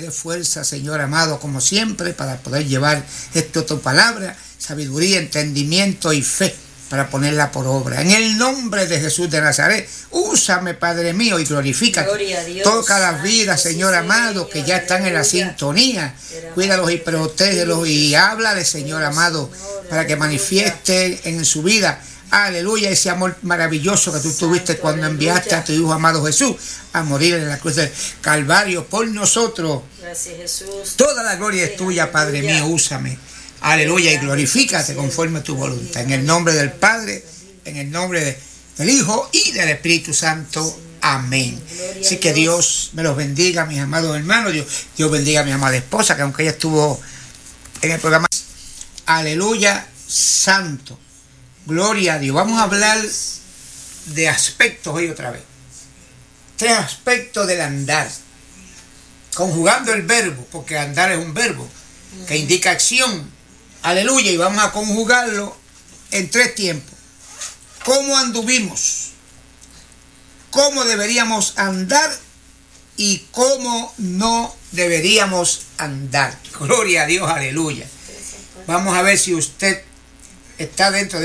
dame fuerza, Señor amado, como siempre, para poder llevar esto a tu palabra, sabiduría, entendimiento y fe, para ponerla por obra. En el nombre de Jesús de Nazaret, úsame, Padre mío, y glorifícate. Toca las vidas, Señor amado, que ya están en la sintonía. Cuídalos y protégelos y háblales, Señor amado, para que manifieste en su vida, aleluya, ese amor maravilloso que tú tuviste cuando enviaste a tu Hijo amado Jesús a morir en la cruz del Calvario por nosotros. Gracias, Jesús. Toda la gloria es tuya, Padre mío, úsame. Aleluya, y glorifícate conforme a tu voluntad. En el nombre del Padre, en el nombre del Hijo y del Espíritu Santo. Amén. Así que Dios me los bendiga, mis amados hermanos. Dios bendiga a mi amada esposa, que aunque ella estuvo en el programa. Aleluya, santo. Gloria a Dios. Vamos a hablar de aspectos hoy otra vez. 3 aspectos del andar. Conjugando el verbo, porque andar es un verbo que indica acción. Aleluya, y vamos a conjugarlo en 3 tiempos. ¿Cómo anduvimos? ¿Cómo deberíamos andar? Y cómo no deberíamos andar. Gloria a Dios, aleluya. Vamos a ver si usted está dentro de